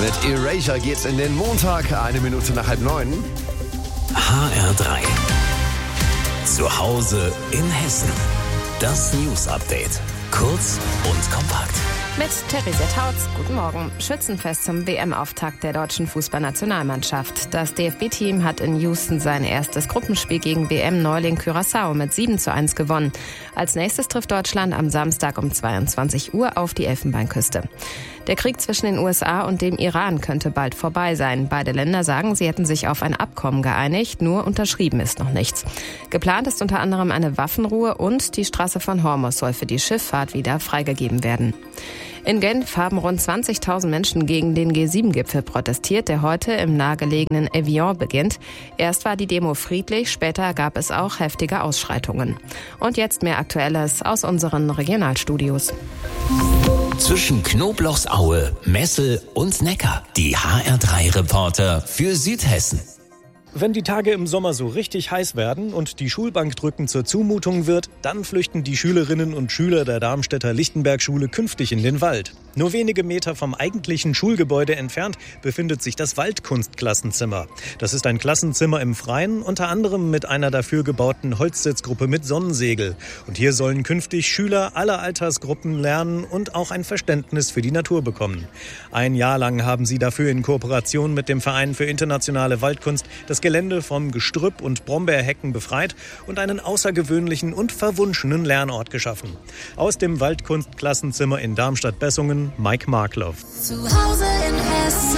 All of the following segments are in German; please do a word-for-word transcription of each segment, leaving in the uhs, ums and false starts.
Mit Erasure geht's in den Montag, eine Minute nach halb neun. H R drei. Zu Hause in Hessen. Das News Update. Kurz und kompakt. Mit Theresa Tautz, guten Morgen. Schützenfest zum W M-Auftakt der deutschen Fußballnationalmannschaft. Das D F B-Team hat in Houston sein erstes Gruppenspiel gegen W M-Neuling Curaçao mit sieben zu eins gewonnen. Als nächstes trifft Deutschland am Samstag um zweiundzwanzig Uhr auf die Elfenbeinküste. Der Krieg zwischen den U S A und dem Iran könnte bald vorbei sein. Beide Länder sagen, sie hätten sich auf ein Abkommen geeinigt, nur unterschrieben ist noch nichts. Geplant ist unter anderem eine Waffenruhe und die Straße von Hormuz soll für die Schifffahrt wieder freigegeben werden. In Genf haben rund zwanzigtausend Menschen gegen den G sieben Gipfel protestiert, der heute im nahegelegenen Evian beginnt. Erst war die Demo friedlich, später gab es auch heftige Ausschreitungen. Und jetzt mehr Aktuelles aus unseren Regionalstudios. Zwischen Knoblauchsaue, Messel und Neckar. Die H R drei Reporter für Südhessen. Wenn die Tage im Sommer so richtig heiß werden und die Schulbankdrücken zur Zumutung wird, dann flüchten die Schülerinnen und Schüler der Darmstädter Lichtenberg-Schule künftig in den Wald. Nur wenige Meter vom eigentlichen Schulgebäude entfernt befindet sich das Waldkunstklassenzimmer. Das ist ein Klassenzimmer im Freien, unter anderem mit einer dafür gebauten Holzsitzgruppe mit Sonnensegel. Und hier sollen künftig Schüler aller Altersgruppen lernen und auch ein Verständnis für die Natur bekommen. Ein Jahr lang haben sie dafür in Kooperation mit dem Verein für internationale Waldkunst das Gelände vom Gestrüpp und Brombeerhecken befreit und einen außergewöhnlichen und verwunschenen Lernort geschaffen. Aus dem Waldkunstklassenzimmer in Darmstadt-Bessungen, Mike Markloff. Zu Hause in Hessen.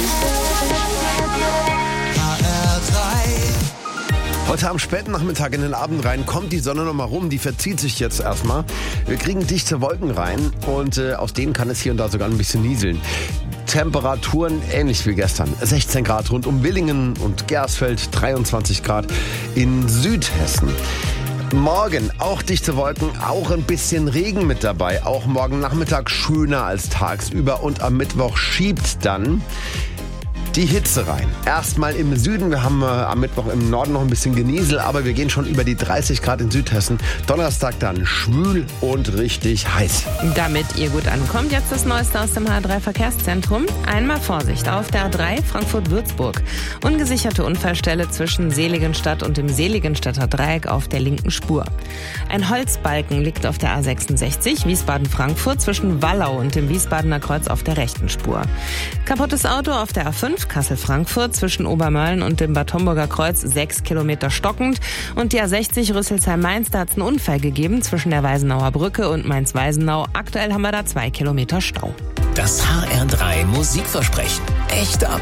H R drei. Heute am späten Nachmittag in den Abend rein kommt die Sonne noch mal rum, die verzieht sich jetzt erstmal. Wir kriegen dichte Wolken rein und äh, aus denen kann es hier und da sogar ein bisschen nieseln. Temperaturen ähnlich wie gestern. sechzehn Grad rund um Willingen und Gersfeld, dreiundzwanzig Grad in Südhessen. Morgen auch dichte Wolken, auch ein bisschen Regen mit dabei. Auch morgen Nachmittag schöner als tagsüber und am Mittwoch schiebt dann die Hitze rein. Erstmal im Süden, wir haben äh, am Mittwoch im Norden noch ein bisschen Geniesel, aber wir gehen schon über die dreißig Grad in Südhessen. Donnerstag dann schwül und richtig heiß. Damit ihr gut ankommt, jetzt das Neueste aus dem H R drei Verkehrszentrum. Einmal Vorsicht auf der A drei Frankfurt-Würzburg. Ungesicherte Unfallstelle zwischen Seligenstadt und dem Seligenstadter Dreieck auf der linken Spur. Ein Holzbalken liegt auf der A sechsundsechzig Wiesbaden-Frankfurt zwischen Wallau und dem Wiesbadener Kreuz auf der rechten Spur. Kaputtes Auto auf der A fünf Kassel-Frankfurt zwischen Obermölln und dem Bad Homburger Kreuz sechs Kilometer stockend. Und die A sechzig Rüsselsheim-Mainz, da hat es einen Unfall gegeben zwischen der Weisenauer Brücke und Mainz-Weisenau. Aktuell haben wir da zwei Kilometer Stau. Das H R drei Musikversprechen. Echte Updates.